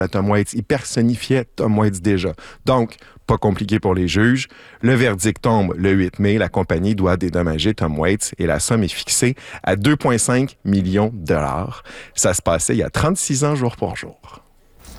Tom Waits. Il personnifiait Tom Waits déjà. Donc, pas compliqué pour les juges. Le verdict tombe le 8 mai. La compagnie doit dédommager Tom Waits et la somme est fixée à 2,5 millions de dollars. Ça se passait il y a 36 ans, jour pour jour.